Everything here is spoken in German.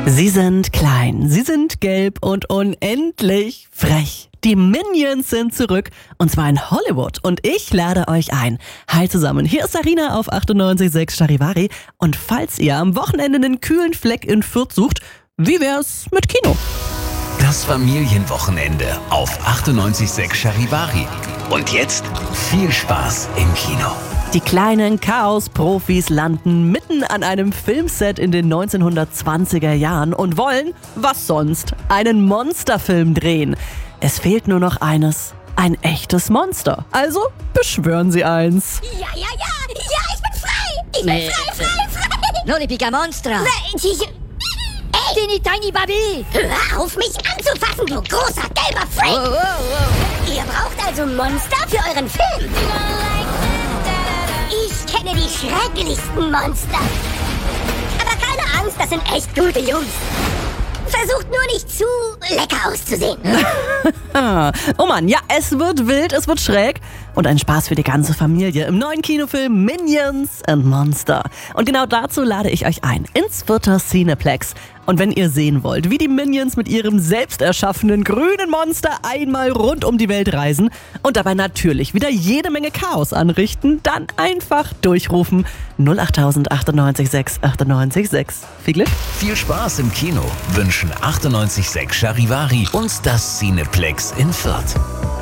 Sie sind klein, sie sind gelb und unendlich frech. Die Minions sind zurück und zwar in Hollywood und ich lade euch ein. Hi zusammen, hier ist Sarina auf 98.6 Charivari und falls ihr am Wochenende einen kühlen Fleck in Fürth sucht, wie wär's mit Kino? Das Familienwochenende auf 98.6 Charivari. Und jetzt viel Spaß im Kino. Die kleinen Chaos-Profis landen mitten an einem Filmset in den 1920er Jahren und wollen, was sonst, einen Monsterfilm drehen. Es fehlt nur noch eines, ein echtes Monster. Also beschwören sie eins. Ja, ich bin frei! Ich bin frei! Lollipica Monstra! Tini Tiny Babi! Hör auf, mich anzufassen, du großer gelber Freak! Ihr braucht also Monster für euren Film? Ich kenne die schrecklichsten Monster. Aber keine Angst, das sind echt gute Jungs. Versucht nur nicht zu lecker auszusehen. Oh Mann, ja, es wird wild, es wird schräg und ein Spaß für die ganze Familie im neuen Kinofilm Minions and Monster. Und genau dazu lade ich euch ein, ins Fürther Cineplex. Und wenn ihr sehen wollt, wie die Minions mit ihrem selbst erschaffenen grünen Monster einmal rund um die Welt reisen und dabei natürlich wieder jede Menge Chaos anrichten, dann einfach durchrufen 08000 98 6. Viel Glück! Viel Spaß im Kino wünschen 98.6 Charivari und das Cineplex in Fürth.